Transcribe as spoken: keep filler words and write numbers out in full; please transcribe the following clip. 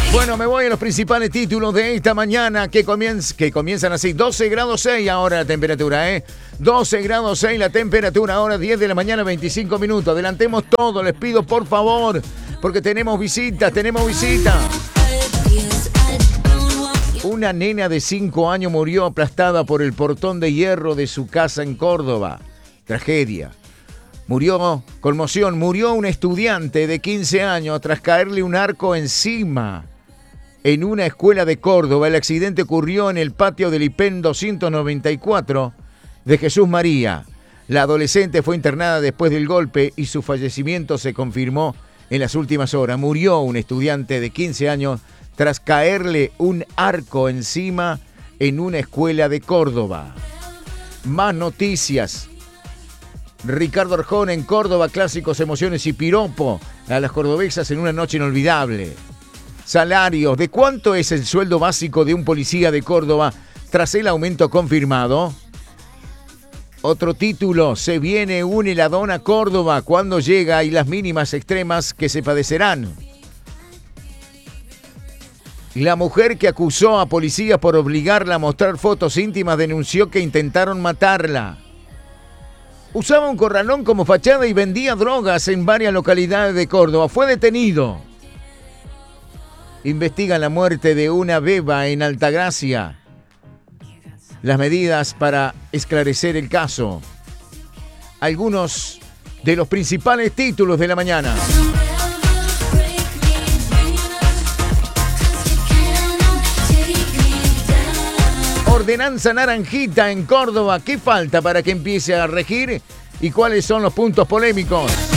Bueno, me voy a los principales títulos de esta mañana que, comienz, que comienzan así. doce grados seis ahora la temperatura, ¿eh? doce grados seis la temperatura, ahora diez de la mañana, veinticinco minutos. Adelantemos todo, les pido por favor, porque tenemos visitas, tenemos visitas. Una nena de cinco años murió aplastada por el portón de hierro de su casa en Córdoba. Tragedia. Murió, conmoción, murió un estudiante de quince años tras caerle un arco encima en una escuela de Córdoba. El accidente ocurrió en el patio del I P E N doscientos noventa y cuatro de Jesús María. La adolescente fue internada después del golpe y su fallecimiento se confirmó en las últimas horas. Murió un estudiante de quince años tras caerle un arco encima en una escuela de Córdoba. Más noticias. Ricardo Arjona en Córdoba, clásicos, emociones y piropo a las cordobesas en una noche inolvidable. Salarios. ¿De cuánto es el sueldo básico de un policía de Córdoba tras el aumento confirmado? Otro título. Se viene un heladón a Córdoba. ¿Cuándo llega? Y las mínimas extremas que se padecerán. La mujer que acusó a policías por obligarla a mostrar fotos íntimas denunció que intentaron matarla. Usaba un corralón como fachada y vendía drogas en varias localidades de Córdoba. Fue detenido. Investigan la muerte de una beba en Altagracia. Las medidas para esclarecer el caso. Algunos de los principales títulos de la mañana. Ordenanza naranjita en Córdoba. ¿Qué falta para que empiece a regir? ¿Y cuáles son los puntos polémicos?